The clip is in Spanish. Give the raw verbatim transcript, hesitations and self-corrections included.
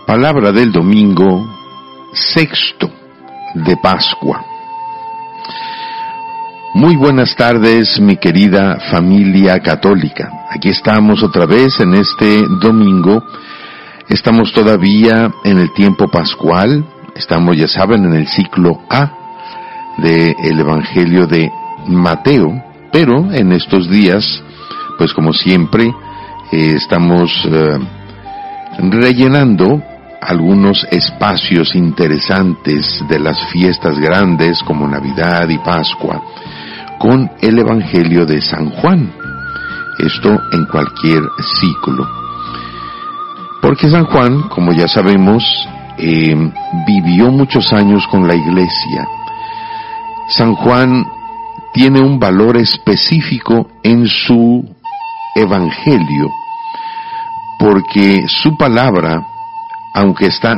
Palabra del domingo sexto de Pascua. Muy buenas tardes, mi querida familia católica. Aquí estamos otra vez en este domingo. Estamos todavía en el tiempo pascual. Estamos, ya saben, en el ciclo A del Evangelio de Mateo. Pero en estos días, pues como siempre, eh, estamos eh, rellenando algunos espacios interesantes de las fiestas grandes como Navidad y Pascua con el Evangelio de San Juan. Esto en cualquier ciclo. Porque San Juan, como ya sabemos, eh, vivió muchos años con la Iglesia. San Juan tiene un valor específico en su Evangelio, porque su palabra, aunque está